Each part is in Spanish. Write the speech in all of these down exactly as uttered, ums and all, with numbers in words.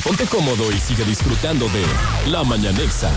ponte cómodo y sigue disfrutando de La Mañanexa.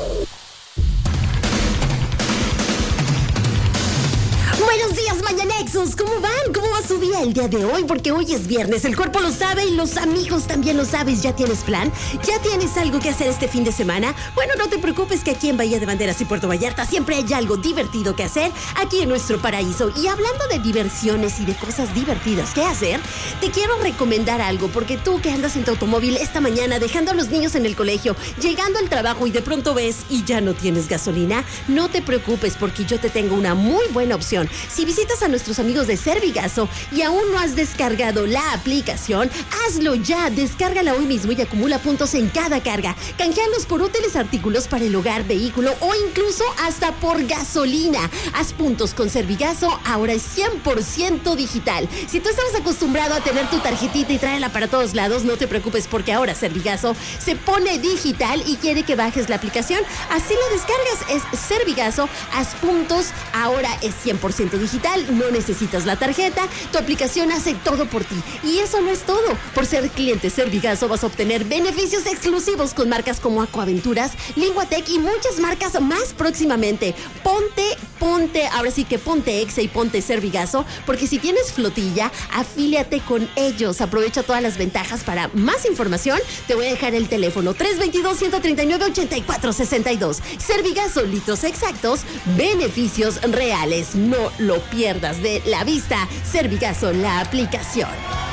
Buenos días, Mañanexos. ¿Cómo van? ¿Cómo va su día el día de hoy? Porque hoy es viernes, el cuerpo lo sabe y los amigos también lo sabes. ¿Ya tienes plan? ¿Ya tienes algo que hacer este fin de semana? Bueno, no te preocupes que aquí en Bahía de Banderas y Puerto Vallarta siempre hay algo divertido que hacer aquí en nuestro paraíso. Y hablando de diversiones y de cosas divertidas que hacer, te quiero recomendar algo, porque tú que andas en tu automóvil esta mañana dejando a los niños en el colegio, llegando al trabajo y de pronto ves y ya no tienes gasolina, no te preocupes porque yo te tengo una muy buena opción. Si visitas a nuestros amigos de Servigaso y aún no has descargado la aplicación, hazlo ya, descárgala hoy mismo y acumula puntos en cada carga. Canjealos por útiles artículos para el hogar, vehículo o incluso hasta por gasolina. Haz puntos con Servigaso, ahora es cien por ciento digital. Si tú estabas acostumbrado a tener tu tarjetita y traerla para todos lados, no te preocupes porque ahora Servigaso se pone digital y quiere que bajes la aplicación. Así la descargas, es Servigaso, haz puntos, ahora es cien por ciento digital, no necesitas la tarjeta, tu aplicación hace todo por ti. Y eso no es todo. Por ser cliente Servigaso vas a obtener beneficios exclusivos con marcas como Aquaventuras, Linguatec y muchas marcas más próximamente. Ponte, ponte, ahora sí que ponte Exa y ponte Servigaso, porque si tienes flotilla, afíliate con ellos. Aprovecha todas las ventajas. Para más información, te voy a dejar el teléfono tres dos dos, uno tres nueve, ocho cuatro seis dos. Servigaso, litros exactos, beneficios reales. No lo pierdas de la vista. Servigaso, la aplicación.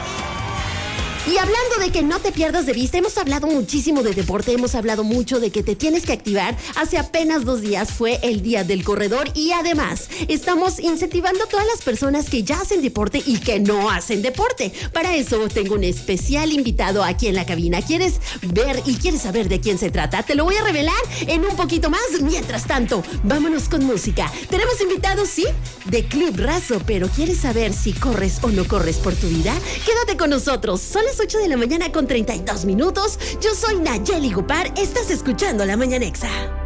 Y hablando de que no te pierdas de vista, hemos hablado muchísimo de deporte, hemos hablado mucho de que te tienes que activar. Hace apenas dos días fue el Día del Corredor y además estamos incentivando a todas las personas que ya hacen deporte y que no hacen deporte. Para eso tengo un especial invitado aquí en la cabina. ¿Quieres ver y quieres saber de quién se trata? Te lo voy a revelar en un poquito más. Mientras tanto, vámonos con música. Tenemos invitados, sí, de Club Razo, pero ¿quieres saber si corres o no corres por tu vida? Quédate con nosotros. Son las ocho de la mañana con treinta y dos minutos. Yo soy Nayeli Gupar. Estás escuchando La Mañanexa.